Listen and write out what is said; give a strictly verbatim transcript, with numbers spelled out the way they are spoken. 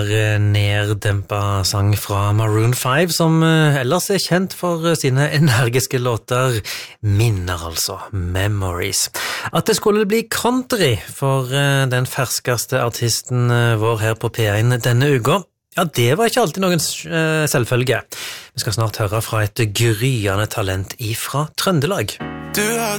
Neddempa sang fra Maroon five, som ellers er kjent for sine energiske låter, minner altså, Memories. At det skulle bli country for den ferskeste artisten vår her på P én denne uka, ja, det var ikke alltid noen selvfølge. Vi skal snart høre fra et gryende talent ifra Trøndelag. Du har